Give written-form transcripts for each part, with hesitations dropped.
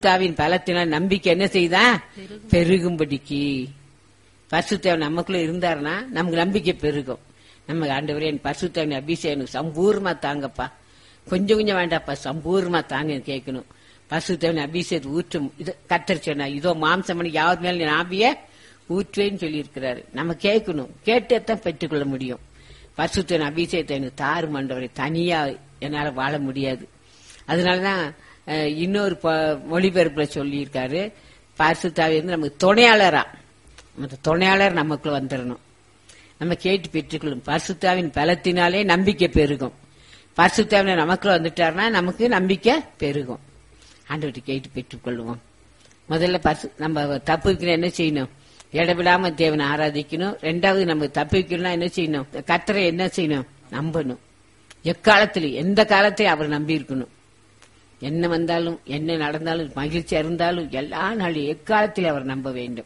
பரிசுத்தாவின் பலத்தினால் நம்பிக்கை என்ன செய்தா பெருகும்படிக்கு. பரிசுத்தாவின் நமக்குள்ள இருந்தாருன்னா நமக்கு நம்பிக்கை பெருகும். நம்ம ஆண்டவரே என் பரிசுத்தாவின் அபிஷேகம் சம்பூர்ணமா தாங்கப்பா, கொஞ்சம் கொஞ்சம் வேண்டாப்பா, சம்பூர்ணமா தாங்க கேட்கணும். பரிசுத்தாவின் அபிஷேகத்தை ஊற்றும். இது கர்த்தர் சொன்னா, இதோ மாம்சமணி யார் மேல என் ஆவிய ஊற்றுவேன்னு சொல்லி இருக்கிறாரு. நம்ம கேட்கணும், கேட்டேதான் பெற்றுக்கொள்ள முடியும். பரிசுத்தாவின் அபிஷேகத்தை எனக்கு தாரும் ஆண்டவரே, தனியா என்னால வாழ முடியாது. அதனாலதான் இன்னொரு மொழிபெயர்ப்புல சொல்லி இருக்காரு, பரிசுத்தாவி வந்து நமக்கு துணையாளரா, துணையாளர் நமக்குள்ள வந்துடணும். நம்ம கேட்டு பெற்றுக்கொள்ளும். பரிசுத்தாவின் பலத்தினாலே நம்பிக்கை பெருகும். பரிசுத்தாவின நமக்குள்ள வந்துட்டாருன்னா நமக்கு நம்பிக்கை பெருகும். ஆண்டவர்கிட்ட கேட்டு பெற்றுக்கொள்வோம். முதல்ல நம்ம தப்புவிக்கணும் என்ன செய்யணும்? இடவிடாம தேவனை ஆராதிக்கணும். ரெண்டாவது நம்ம தப்புவிக்கணும்னா என்ன செய்யணும்? கர்த்தரை என்ன செய்யணும்? நம்பணும். எக்காலத்திலும் எந்த காலத்தையும் அவர் நம்பி இருக்கணும். என்ன வந்தாலும் என்ன நடந்தாலும் மகிழ்ச்சியா இருந்தாலும் எல்லா நாளும் எக்காலத்தில் அவர் நம்ப வேண்டும்.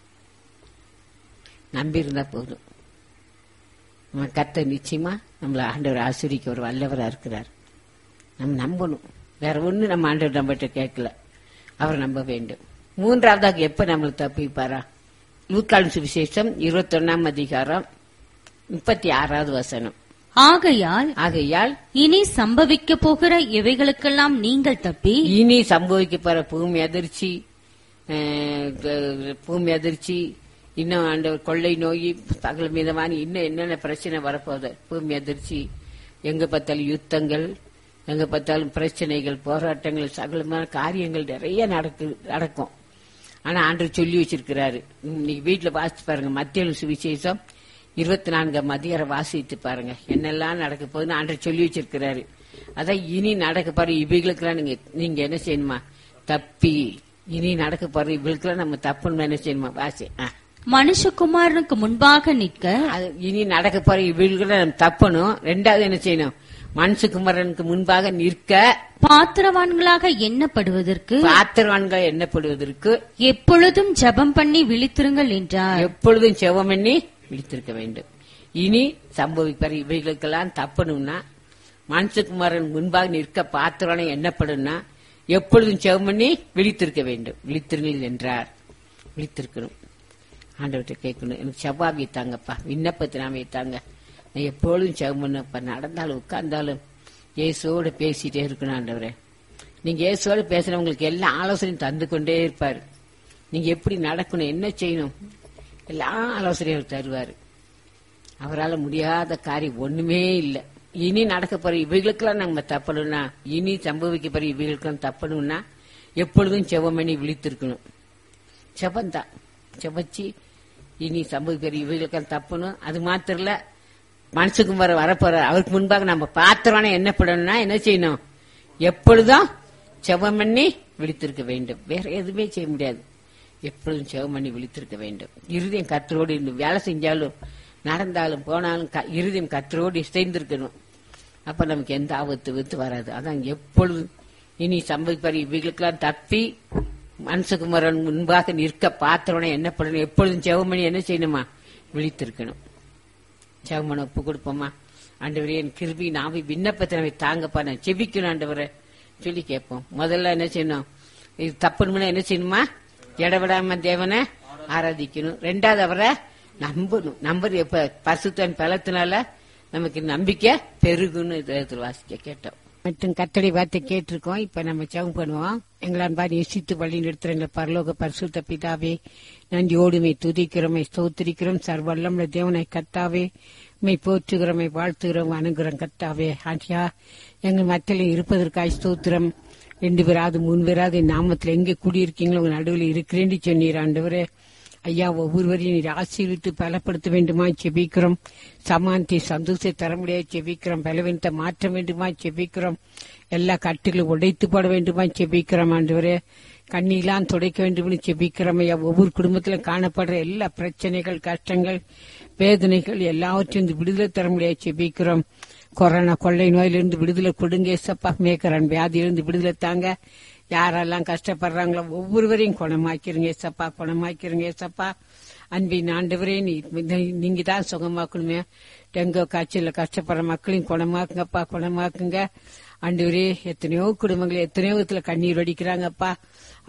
நம்பி இருந்தா போதும். நம்ம கர்த்தர் நிச்சயமா நம்மள ஆண்டவர் ஆசிரிக்க ஒரு வல்லவரா இருக்கிறார். நம்ம நம்பணும். வேற ஒண்ணு நம்ம ஆண்டவர் நம்மகிட்ட கேட்கல, அவர் நம்ப வேண்டும். மூன்றாவதாக எப்ப நம்மளுக்கு தப்பிப்பாரா? லூக்காவின் சுவிசேஷம் 21 அதிகாரம் 36வது வசனம். ஆகையால் இனி சம்பவிக்க போகிற இவைகளுக்கெல்லாம் நீங்கள் தப்பி. இனி சம்பவிக்க போற பூமி அதிர்ச்சி இன்னும் ஆண்டவர் கொள்ளை நோய் சகல மீதமான இன்னும் என்னென்ன பிரச்சனை வரப்போகுது. பூமி அதிர்ச்சி, எங்க பார்த்தாலும் யுத்தங்கள், எங்க பார்த்தாலும் பிரச்சனைகள், போராட்டங்கள், சகலமான காரியங்கள் நிறைய நடக்கும். ஆனா ஆண்டவர் சொல்லி வச்சிருக்கிறாரு. இன்னைக்கு வீட்டுல வாசிச்சு பாருங்க, மத்திய சுவிசேஷம் 24 அதிகாரம் வாசித்து பாருங்க, என்னெல்லாம் நடக்க போகுதுன்னு ஆண்டவர் சொல்லி வச்சிருக்கிறாரு. அதான் இனி நடக்க போற இவைகளுக்கெல்லாம் நீங்க என்ன செய்யணுமா? தப்பி. இனி நடக்க போற இவங்களுக்கெல்லாம் நம்ம தப்புன்னு என்ன செய்யணுமா? வாசி. மனுஷகுமாரனுக்கு முன்பாக நிற்க. இனி நடக்க போற இவங்களுக்கெல்லாம் நம்ம தப்பணும். ரெண்டாவது என்ன செய்யணும்? மனுஷகுமாரனுக்கு முன்பாக நிற்க பாத்திரவான்களாக எண்ணப்படுவதற்கு எப்பொழுதும் ஜெபம் பண்ணி விழித்திருங்கள் என்றார். எப்பொழுதும் ஜெபம் பண்ணி விழித்திருக்க வேண்டும். இனி சம்பவிப்பார் இவைகளுக்கெல்லாம் தப்பணும்னா, மனுஷகுமாரன் முன்பாக நிற்க பாத்திரவான எண்ணப்படும்னா எப்பொழுதும் ஜெபம் பண்ணி விழித்திருக்க வேண்டும். விழித்திருங்கள் என்றார். விழித்திருக்கணும். ஆண்டவர்கிட்ட கேட்கணும், எனக்கு செவ்வாவியை தாங்கப்பா, விண்ணப்பத்தினாமே தாங்க, நான் எப்பொழுதும் ஜெபம் பண்ணப்பா, நடந்தாலும் உட்கார்ந்தாலும் இயேசுவோடு பேசிட்டே இருக்கணும். ஆண்டவரே, நீங்க இயேசுவோடு பேசுறவங்களுக்கு எல்லா ஆலோசனையும் தந்து கொண்டே இருப்பாரு. நீங்க எப்படி நடக்கணும், என்ன செய்யணும், எல்லா ஆலோசனையும் தருவாரு. அவரால் முடியாத காரியம் ஒண்ணுமே இல்லை. இனி நடக்க போற இவைகளுக்கெல்லாம் நம்ம தப்பணும்னா, இனி சம்பவிக்க போற இவைகளுக்கெல்லாம் தப்பணும்னா எப்பொழுதும் செவம் பண்ணி விழித்திருக்கணும். செவந்தான் செவச்சி இனி சம்பவிக்கிற இவைகளுக்கெல்லாம் தப்பணும். அது மாத்திரம் இல்ல, மனசுக்கும் வரப்போற அவருக்கு முன்பாக நம்ம பாத்திரமான என்ன பண்ணணும்னா என்ன செய்யணும்? எப்பொழுதும் செவம் பண்ணி விழித்திருக்க வேண்டும். வேற எதுவுமே செய்ய முடியாது. எப்பொழுதும் செவம் பண்ணி விழித்திருக்க வேண்டும். இருதயம் கர்த்தரோடு வேலை செஞ்சாலும் நடந்தாலும் போனாலும் இருதயம் கர்த்தரோடு இசைந்திருக்கணும். அப்ப நமக்கு எந்த ஆபத்து வராது. அதான் எப்பொழுதும் இனி சம்பவிப்பார் இவைகளுக்கெல்லாம் தப்பி மனுஷகுமாரன் முன்பாக நிற்க பாத்திரனை என்ன பண்ணணும்? எப்பொழுதும் செவம் பண்ணி என்ன செய்யணுமா? விழித்திருக்கணும். செவமனை ஒப்பு கொடுப்போமா? ஆண்டவரே, என் கிருபி நாவி விண்ணப்பத்தினவை தாங்கப்பா, நான் செபிக்கணும் ஆண்டவரை சொல்லி கேட்போம். முதல்ல என்ன செய்யணும்? இது தப்புன்னு என்ன செய்யணுமா? இடவிடாம தேவனை ஆராதிக்கணும். ரெண்டாவது அவரை நம்பணும். நம்பர் எப்ப பரிசுத்தன் பலத்தினால நமக்கு நம்பிக்கை பெருகுன்னு வாசிக்க கேட்டோம். மற்றும் கர்த்தரை வார்த்தை கேட்டிருக்கோம். இப்ப நம்ம ஜெபம் பண்ணுவோம். எங்களான் பாரி நேசித்து வழி நிறுத்துற எங்கள் பரலோக பரிசுத்த பிதாவே, நன்றியோடுமை துதிக்கிறோமை ஸ்தோத்திரிக்கிறோம். சர்வல்லமுள்ள தேவனை கர்த்தாவே, மை போற்றுகிறோமை வாழ்த்துகிறோம் அணுகிறோம் கர்த்தாவே. ஆண்டியா, எங்கள் மத்தியில் இருப்பதற்காக ஸ்தோத்திரம். 2 பேராது 3 பேராது நாமத்தில் எங்கே கூடியிருக்கீங்களோ உங்க நடுவில் இருக்கிறேன்னு சொன்னீர் ஆண்டவரே. ஐயா, ஒவ்வொருவரையும் நீர் ஆசீர்வித்து பலப்படுத்த வேண்டுமா செபிக்கிறோம். சமானத்தை சந்தோஷத்தை தர முடியாது செபிக்கிறோம். பலவீனத்தை மாற்ற வேண்டுமா செபிக்கிறோம். எல்லா கட்டுகளும் உடைத்து போட வேண்டுமா செபிக்கிறோம் ஆண்டவரே. கண்ணீலாம் துடைக்க வேண்டும் செபிக்கிறோம் ஐயா. ஒவ்வொரு குடும்பத்திலும் காணப்படுற எல்லா பிரச்சனைகள், கஷ்டங்கள், வேதனைகள் எல்லாவற்றையும் விடுதலை தர முடியாது செபிக்கிறோம். கொரோனா கொள்ளை நோயிலிருந்து விடுதலை கொடுங்க ஏசப்பா. மேக்கரன் வியாதியிலிருந்து விடுதலை தாங்க. யாரெல்லாம் கஷ்டப்படுறாங்களோ ஒவ்வொருவரையும் குணமாக்கிறீங்க ஏசப்பா, குணமாக்கிறீங்க ஏசப்பா. அன்பின் ஆண்டவரே, நீங்க தான் சுகமாக்கணுமே. டெங்கு காய்ச்சல கஷ்டப்படுற மக்களையும் குணமாக்குங்கப்பா, குணமாக்குங்க. ஆண்டவரே, எத்தனையோ குடும்பங்கள் எத்தனையோ விதத்துல கண்ணீர் வடிக்கிறாங்கப்பா.